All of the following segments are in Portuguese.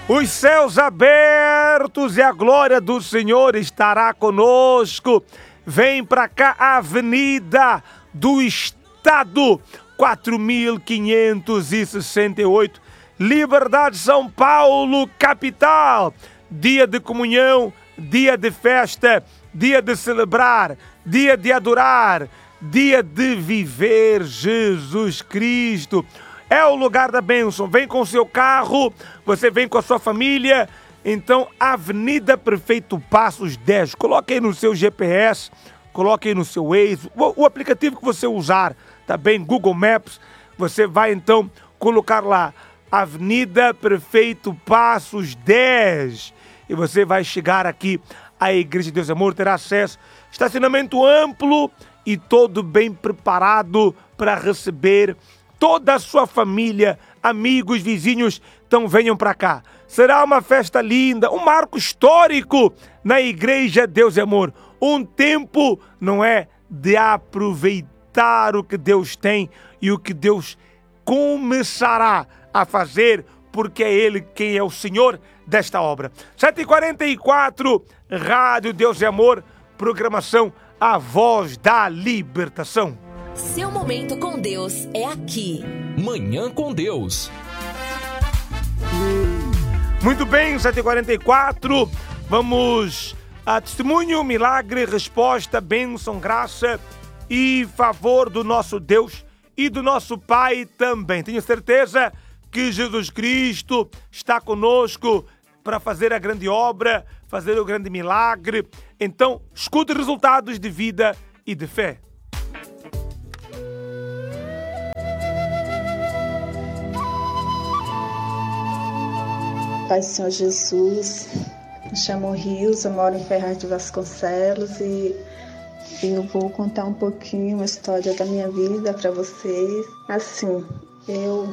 Os céus abertos e a glória do Senhor estará conosco. Vem para cá a Avenida do Estado, 4568, Liberdade, São Paulo, capital. Dia de comunhão, dia de festa, dia de celebrar, dia de adorar, dia de viver Jesus Cristo. É o lugar da bênção. Vem com o seu carro, você vem com a sua família. Então, Avenida Prefeito Passos 10. Coloque aí no seu GPS, coloque aí no seu Waze, o aplicativo que você usar, tá bem? Google Maps. Você vai então colocar lá Avenida Prefeito Passos 10. E você vai chegar aqui à Igreja de Deus e Amor, terá acesso. Estacionamento amplo e todo bem preparado para receber toda a sua família, amigos, vizinhos. Então venham para cá. Será uma festa linda, um marco histórico na Igreja Deus e Amor. Um tempo, não é, de aproveitar o que Deus tem e o que Deus começará a fazer, porque é Ele quem é o Senhor desta obra. 7h44, Rádio Deus e Amor, programação A Voz da Libertação. Seu momento com Deus é aqui. Manhã com Deus. Muito bem, 7h44, vamos a testemunho, milagre, resposta, bênção, graça e favor do nosso Deus e do nosso Pai também. Tenho certeza que Jesus Cristo está conosco para fazer a grande obra, fazer o grande milagre. Então, escute resultados de vida e de fé. Pai do Senhor Jesus, me chamo Rios, eu moro em Ferraz de Vasconcelos e eu vou contar um pouquinho a história da minha vida para vocês. Assim, eu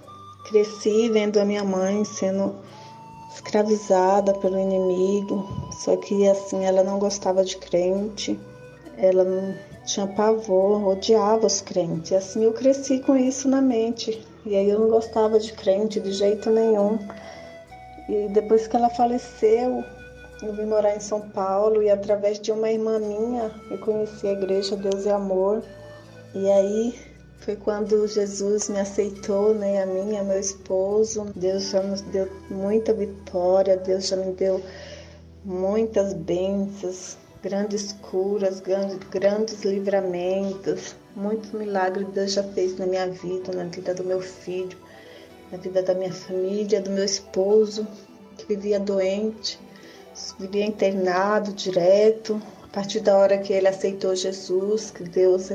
cresci vendo a minha mãe sendo escravizada pelo inimigo, só que assim, ela não gostava de crente, ela não tinha pavor, odiava os crentes. E assim, eu cresci com isso na mente, e aí eu não gostava de crente de jeito nenhum. E depois que ela faleceu, eu vim morar em São Paulo e através de uma irmã minha eu conheci a Igreja Deus e Amor. E aí foi quando Jesus me aceitou, né, a mim e a meu esposo. Deus já nos deu muita vitória, Deus já me deu muitas bênçãos, grandes curas, grandes livramentos. Muito milagre Deus já fez na minha vida, na vida do meu filho, na vida da minha família, do meu esposo, que vivia doente, vivia internado direto. A partir da hora que ele aceitou Jesus, que Deus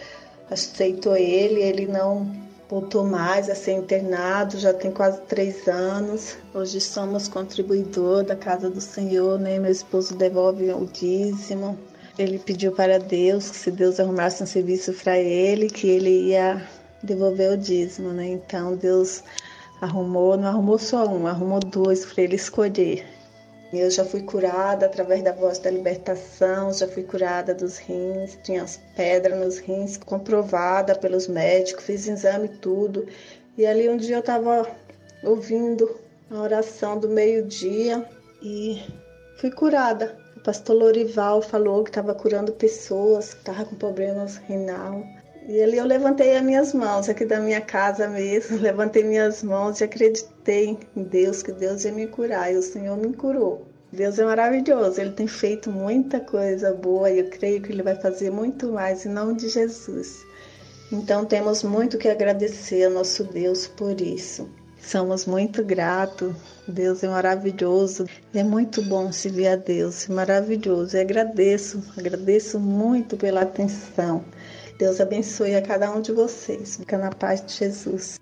aceitou ele não voltou mais a ser internado, já tem quase 3 anos. Hoje somos contribuidor da casa do Senhor, né? Meu esposo devolve o dízimo. Ele pediu para Deus que se Deus arrumasse um serviço para ele, que ele ia devolver o dízimo, né? Então Deus arrumou, não arrumou só um, arrumou 2 para ele escolher. Eu já fui curada através da Voz da Libertação, já fui curada dos rins, tinha as pedras nos rins, comprovada pelos médicos, fiz exame e tudo. E ali um dia eu estava ouvindo a oração do meio-dia e fui curada. O pastor Lorival falou que estava curando pessoas que estavam com problemas renal. E ali eu levantei as minhas mãos, aqui da minha casa mesmo, levantei minhas mãos e acreditei em Deus, que Deus ia me curar, e o Senhor me curou. Deus é maravilhoso, Ele tem feito muita coisa boa e eu creio que Ele vai fazer muito mais em nome de Jesus. Então temos muito que agradecer ao nosso Deus por isso. Somos muito gratos, Deus é maravilhoso, é muito bom servir a Deus, é maravilhoso. E agradeço muito pela atenção. Deus abençoe a cada um de vocês. Fica na paz de Jesus.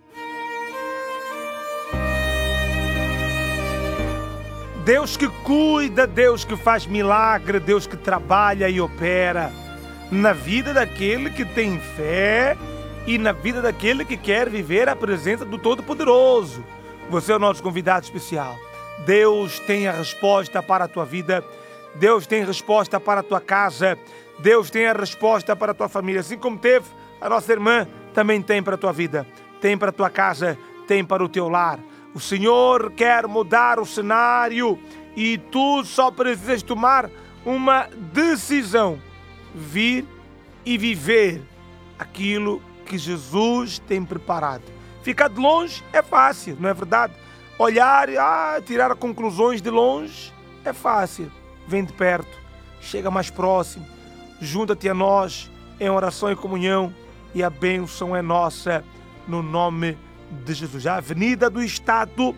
Deus que cuida, Deus que faz milagre, Deus que trabalha e opera na vida daquele que tem fé e na vida daquele que quer viver a presença do Todo-Poderoso. Você é o nosso convidado especial. Deus tem a resposta para a tua vida, Deus tem resposta para a tua casa, Deus tem a resposta para a tua família. Assim como teve a nossa irmã, também tem para a tua vida, tem para a tua casa, tem para o teu lar. O Senhor quer mudar o cenário e tu só precisas tomar uma decisão. Vir e viver aquilo que Jesus tem preparado. Ficar de longe é fácil, não é verdade? Olhar e tirar conclusões de longe é fácil. Vem de perto, chega mais próximo, junta-te a nós em oração e comunhão e a bênção é nossa no nome de Jesus. A Avenida do Estado,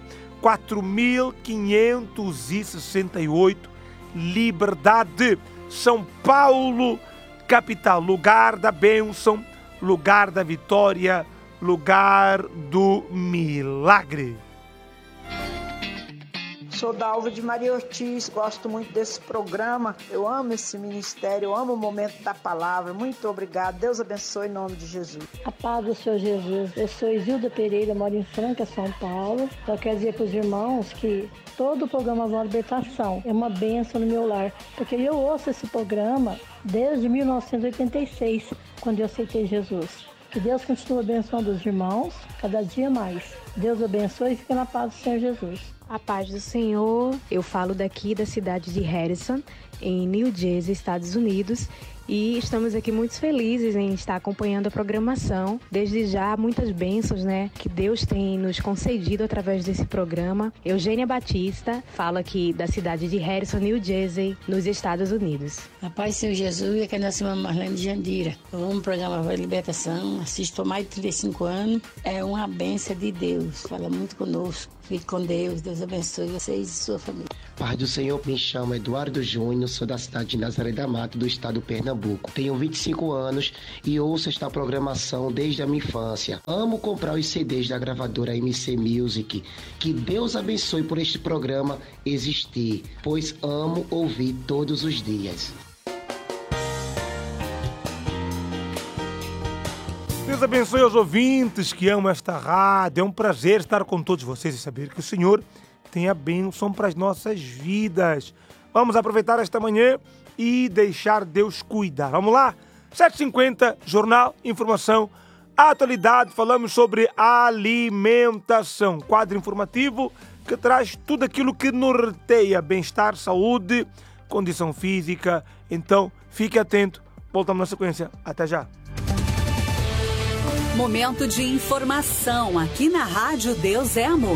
4568, Liberdade, São Paulo, capital. Lugar da bênção, lugar da vitória, lugar do milagre. Sou Dalva de Maria Ortiz, gosto muito desse programa, eu amo esse ministério, eu amo o momento da palavra. Muito obrigada, Deus abençoe em nome de Jesus. A paz do Senhor Jesus. Eu sou Isilda Pereira, moro em Franca, São Paulo. Só quero dizer para os irmãos que todo o programa Voz da Libertação é uma bênção no meu lar, porque eu ouço esse programa desde 1986, quando eu aceitei Jesus. Que Deus continue abençoando os irmãos, cada dia mais. Deus abençoe e fique na paz do Senhor Jesus. A paz do Senhor, eu falo daqui da cidade de Harrison, em New Jersey, Estados Unidos, e estamos aqui muito felizes em estar acompanhando a programação. Desde já, muitas bênçãos, que Deus tem nos concedido através desse programa. Eugênia Batista, falo aqui da cidade de Harrison, New Jersey, nos Estados Unidos. A paz do Senhor Jesus, aqui é a senhora Marlene de Jandira. Eu amo o programa Voz da Libertação, assisto há mais de 35 anos. É uma bênção de Deus, fala muito conosco. Fique com Deus, Deus abençoe vocês e sua família. Paz do Senhor, me chamo Eduardo Júnior, sou da cidade de Nazaré da Mata, do estado do Pernambuco. Tenho 25 anos e ouço esta programação desde a minha infância. Amo comprar os CDs da gravadora MC Music. Que Deus abençoe por este programa existir, pois amo ouvir todos os dias. Deus abençoe aos ouvintes que amam esta rádio. É um prazer estar com todos vocês e saber que o Senhor tem a bênção para as nossas vidas. Vamos aproveitar esta manhã e deixar Deus cuidar. Vamos lá? 7h50, Jornal, Informação, Atualidade. Falamos sobre alimentação. Quadro informativo que traz tudo aquilo que norteia bem-estar, saúde, condição física. Então, fique atento. Voltamos na sequência. Até já. Momento de informação aqui na Rádio Deus é Amor.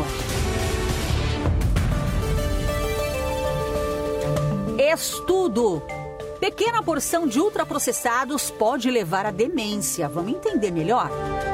Estudo. Pequena porção de ultraprocessados pode levar à demência. Vamos entender melhor?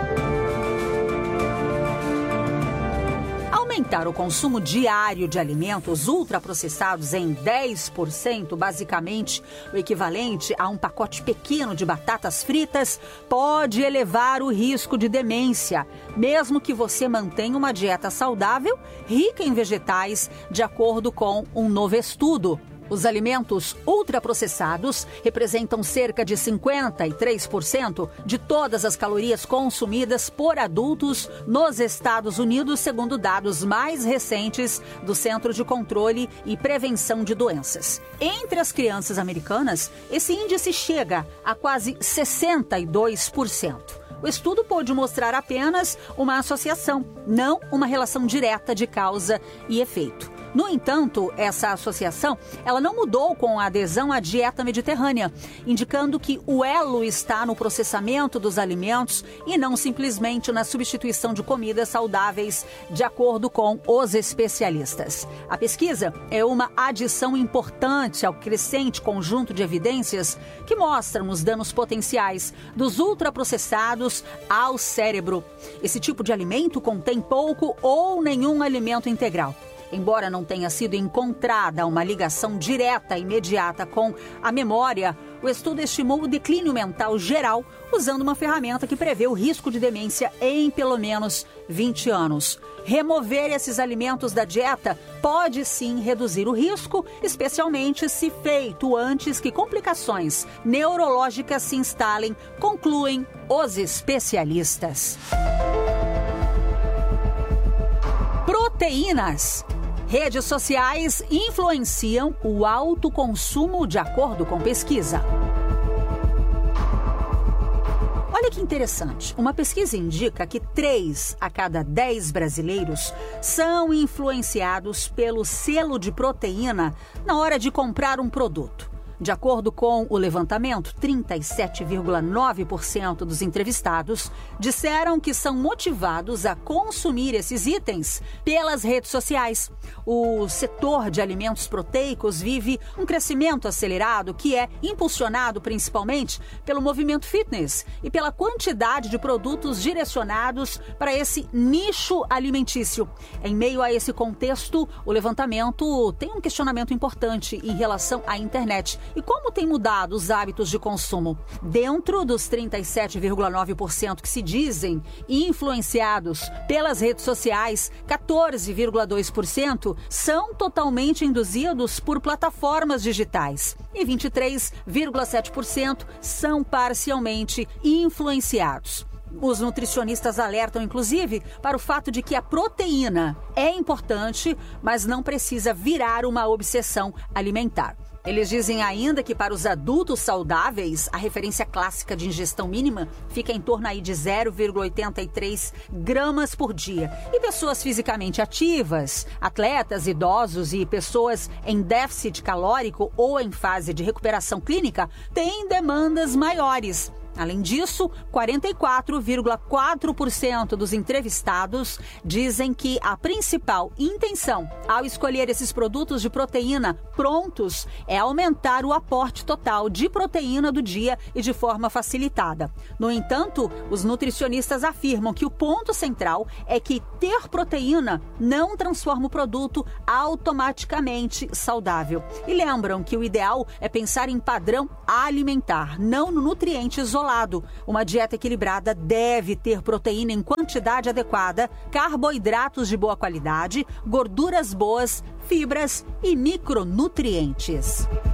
Aumentar o consumo diário de alimentos ultraprocessados em 10%, basicamente o equivalente a um pacote pequeno de batatas fritas, pode elevar o risco de demência, mesmo que você mantenha uma dieta saudável, rica em vegetais, de acordo com um novo estudo. Os alimentos ultraprocessados representam cerca de 53% de todas as calorias consumidas por adultos nos Estados Unidos, segundo dados mais recentes do Centro de Controle e Prevenção de Doenças. Entre as crianças americanas, esse índice chega a quase 62%. O estudo pôde mostrar apenas uma associação, não uma relação direta de causa e efeito. No entanto, essa associação ela não mudou com a adesão à dieta mediterrânea, indicando que o elo está no processamento dos alimentos e não simplesmente na substituição de comidas saudáveis, de acordo com os especialistas. A pesquisa é uma adição importante ao crescente conjunto de evidências que mostram os danos potenciais dos ultraprocessados ao cérebro. Esse tipo de alimento contém pouco ou nenhum alimento integral. Embora não tenha sido encontrada uma ligação direta e imediata com a memória, o estudo estimou o declínio mental geral usando uma ferramenta que prevê o risco de demência em pelo menos 20 anos. Remover esses alimentos da dieta pode sim reduzir o risco, especialmente se feito antes que complicações neurológicas se instalem, concluem os especialistas. Proteínas. Redes sociais influenciam o alto consumo de acordo com pesquisa. Olha que interessante. Uma pesquisa indica que 3 a cada 10 brasileiros são influenciados pelo selo de proteína na hora de comprar um produto. De acordo com o levantamento, 37,9% dos entrevistados disseram que são motivados a consumir esses itens pelas redes sociais. O setor de alimentos proteicos vive um crescimento acelerado que é impulsionado principalmente pelo movimento fitness e pela quantidade de produtos direcionados para esse nicho alimentício. Em meio a esse contexto, o levantamento tem um questionamento importante em relação à internet. E como tem mudado os hábitos de consumo? Dentro dos 37,9% que se dizem influenciados pelas redes sociais, 14,2% são totalmente induzidos por plataformas digitais e 23,7% são parcialmente influenciados. Os nutricionistas alertam, inclusive, para o fato de que a proteína é importante, mas não precisa virar uma obsessão alimentar. Eles dizem ainda que para os adultos saudáveis, a referência clássica de ingestão mínima fica em torno aí de 0,83 gramas por dia. E pessoas fisicamente ativas, atletas, idosos e pessoas em déficit calórico ou em fase de recuperação clínica têm demandas maiores. Além disso, 44,4% dos entrevistados dizem que a principal intenção ao escolher esses produtos de proteína prontos é aumentar o aporte total de proteína do dia e de forma facilitada. No entanto, os nutricionistas afirmam que o ponto central é que ter proteína não transforma o produto automaticamente saudável. E lembram que o ideal é pensar em padrão alimentar, não no nutriente isolado. Uma dieta equilibrada deve ter proteína em quantidade adequada, carboidratos de boa qualidade, gorduras boas, fibras e micronutrientes.